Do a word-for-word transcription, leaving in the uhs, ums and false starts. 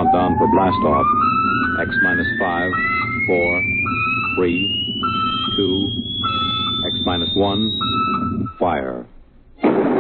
countdown for blast off. X minus five, four, three, two, X minus one, fire.